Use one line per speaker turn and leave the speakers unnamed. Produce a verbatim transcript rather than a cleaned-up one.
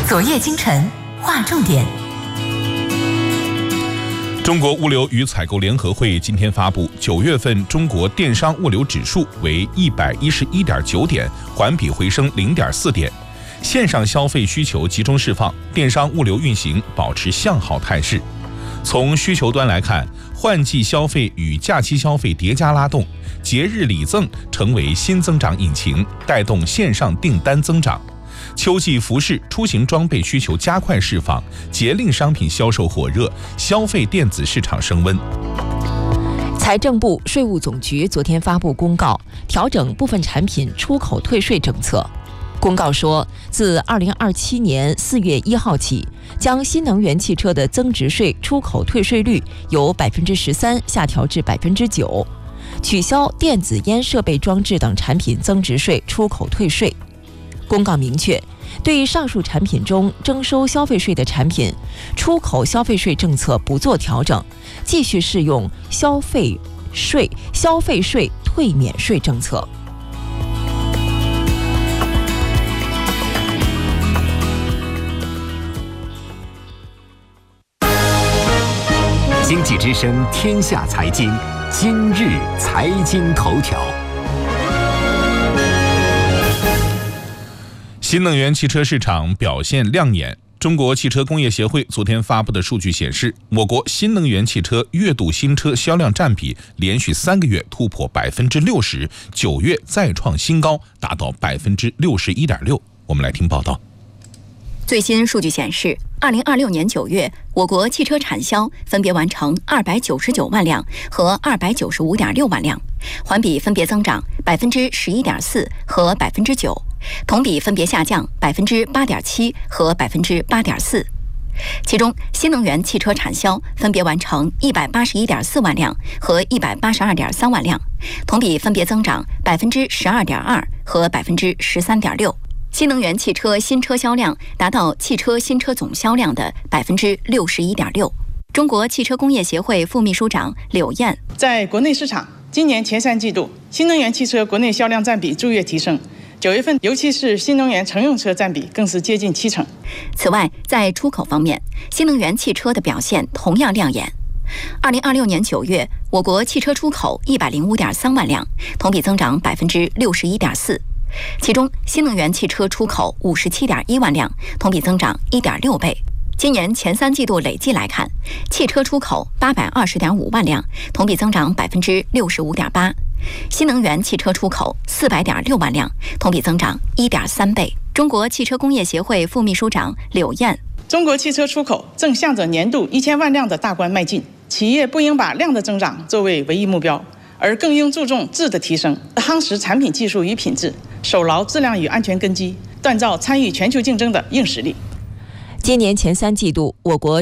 昨夜今晨划重点。
中国物流与采购联合会今天发布，九月份中国电商物流指数为一百一十一点九点，环比回升零点四点。线上消费需求集中释放，电商物流运行保持向好态势。从需求端来看，换季消费与假期消费叠加拉动，节日礼赠成为新增长引擎，带动线上订单增长。秋季服饰、出行装备需求加快释放，节令商品销售火热，消费电子市场升温。
财政部、税务总局昨天发布公告，调整部分产品出口退税政策。公告说，自二零二七年四月一号起，将新能源汽车的增值税出口退税率由百分之十三下调至百分之九，取消电子烟设备装置等产品增值税出口退税。公告明确，对上述产品中征收消费税的产品，出口消费税政策不做调整，继续适用消费税消费税退免税政策。
经济之声天下财经，今日财经头条。
新能源汽车市场表现亮眼。中国汽车工业协会昨天发布的数据显示，我国新能源汽车月度新车销量占比连续三个月突破百分之六十，九月再创新高，达到百分之六十一点六。我们来听报道。
最新数据显示，二零二六年九月，我国汽车产销分别完成二百九十九万辆和二百九十五点六万辆，环比分别增长百分之十一点四和百分之九，同比分别下降百分之八点七和百分之八点四。其中，新能源汽车产销分别完成一百八十一点四万辆和一百八十二点三万辆，同比分别增长百分之十二点二和百分之十三点六。新能源汽车新车销量达到汽车新车总销量的百分之六十一点六。中国汽车工业协会副秘书长柳燕
在国内市场，今年前三季度新能源汽车国内销量占比逐月提升，九月份尤其是新能源乘用车占比更是接近七成。
此外，在出口方面，新能源汽车的表现同样亮眼。二零二六年九月，我国汽车出口一百零五点三万辆，同比增长百分之六十一点四。其中，新能源汽车出口五十七点一万辆，同比增长一点六倍。今年前三季度累计来看，汽车出口八百二十点五万辆，同比增长百分之六十五点八；新能源汽车出口四百点六万辆，同比增长一点三倍。中国汽车工业协会副秘书长柳燕：
中国汽车出口正向着年度一千万辆的大关迈进，企业不应把量的增长作为唯一目标，而更应注重质的提升，夯实产品技术与品质，守牢质量与安全根基，锻造参与全球竞争的硬实力。
今年前三季度，我国